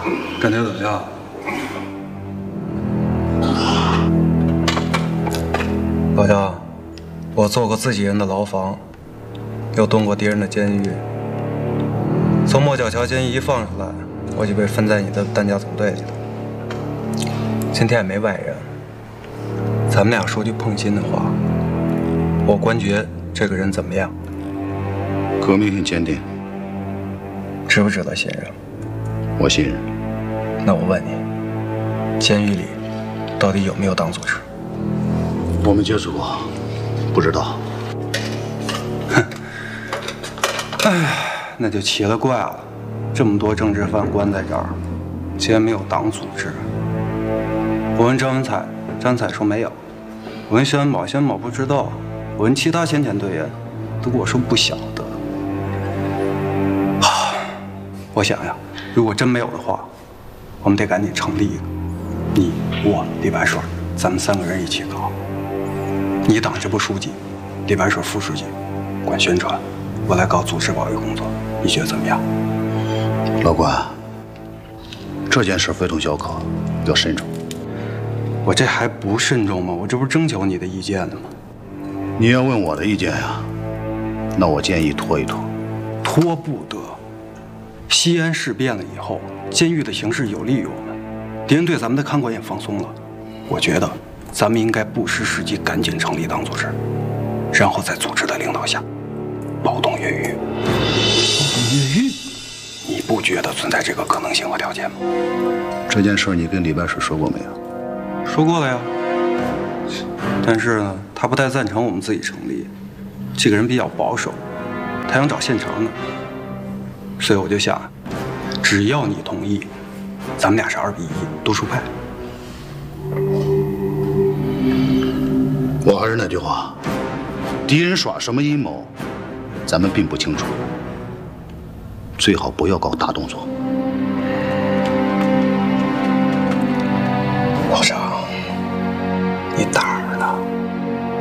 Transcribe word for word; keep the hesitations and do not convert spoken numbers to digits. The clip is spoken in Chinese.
感觉怎么样？老姜，我做过自己人的牢房，又蹲过敌人的监狱。从莫角桥监狱一放出来，我就被分在你的担架总队里了。今天也没外人，咱们俩说句碰心的话，我官爵这个人怎么样？ 革命性坚定， 值不值得信任？ 我信任。 那我问你，监狱里到底有没有党组织？ 我没接触过，不知道。 哼，哎，那就奇了怪了，这么多政治犯关在这儿，竟然没有党组织。我问张文彩，张文彩说没有；我问薛文宝，薛文宝不知道；我问其他先遣队员，都跟我说不晓得。啊，我想呀，如果真没有的话，我们得赶紧成立一个，你、我、李白水，咱们三个人一起搞。你党支部书记，李白水副书记，管宣传，我来搞组织保卫工作，你觉得怎么样？ 老关，这件事非同小可，要慎重。 我这还不慎重吗？我这不是征求你的意见呢吗？ 你要问我的意见呀，那我建议拖一拖。 拖不得。西安事变了以后，监狱的形势有利于我们，敌人对咱们的看管也放松了。我觉得咱们应该不失时机，赶紧成立党组织，然后在组织的领导下劳动越狱。劳动越狱？你不觉得存在这个可能性和条件吗？ 这件事你跟李白水说过没有？ 说过了呀。但是呢，他不太赞成我们自己成立，这个人比较保守，他想找现成的。所以我就想，只要你同意，咱们俩是二比一多数派。 我还是那句话，敌人耍什么阴谋，咱们并不清楚，最好不要搞大动作。